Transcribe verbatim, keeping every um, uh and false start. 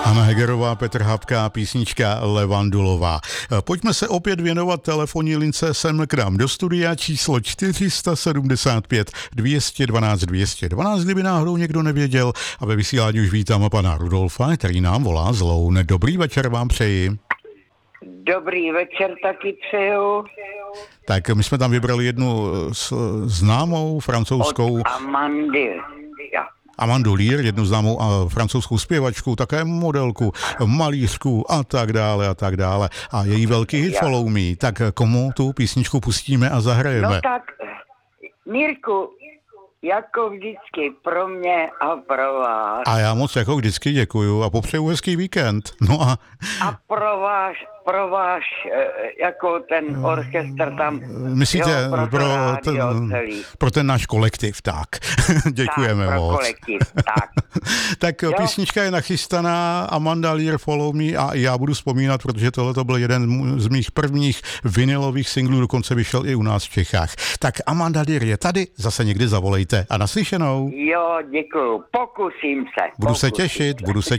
Anna Hegerová, Petr Hápka, písnička Levandulová. Pojďme se opět věnovat telefonní lince sem k nám do studia číslo čtyři sedmdesát pět dvě stě dvanáct dvě stě dvanáct, kdyby náhodou někdo nevěděl. A ve vysílání už vítám pana Rudolfa, který nám volá z Loun. Dobrý večer vám přeji. Dobrý večer taky přeju. Tak my jsme tam vybrali jednu známou francouzskou... Od Amandy. Ja. Amandu Lear, jednu známou francouzskou zpěvačku, také modelku, malířku a tak dále a tak dále. A její velký hit Ja. Follow Me. Tak komu tu písničku pustíme a zahrajeme? No tak, Mírku, jako vždycky pro mě a pro vás. A já moc jako vždycky děkuju a popřeju hezký víkend. No a... A pro váš, pro váš, jako ten orchestr tam. Myslíte, jo, pro, pro, rádio ten, celý. pro ten náš kolektiv, tak. Děkujeme tak, pro moc. kolektiv, tak. Tak Jo. písnička je nachystaná, Amanda Lear, Follow Me, a já budu vzpomínat, protože tohle to byl jeden z mých prvních vinylových singlů, dokonce vyšel i u nás v Čechách. Tak Amanda Lear je tady, zase někdy zavolejte a naslyšenou. Jo, děkuju, pokusím se. Budu se pokusím těšit, budu se